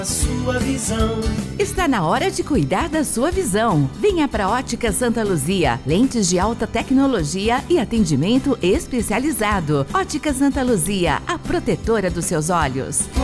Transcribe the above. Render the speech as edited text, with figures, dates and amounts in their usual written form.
Sua visão. Está na hora de cuidar da sua visão. Venha para Ótica Santa Luzia. Lentes de alta tecnologia e atendimento especializado. Ótica Santa Luzia, a protetora dos seus olhos.